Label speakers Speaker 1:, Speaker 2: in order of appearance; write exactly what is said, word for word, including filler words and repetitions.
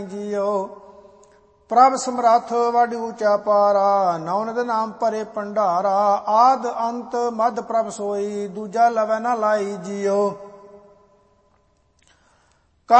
Speaker 1: JIO. ਪ੍ਰਭ ਸਮਰੱਥ ਵਡ ਊਚਾ ਪਾਰਾ, ਨੌ ਨਿਧ ਨਾਮ ਭਰੇ ਭੰਡਾਰਾ। ਆਦ ਅੰਤ ਮਧ ਪ੍ਰਭ ਸੋਈ, ਦੂਜਾ ਲਵੈ ਨਾ ਲਾਈ ਜੀਓ।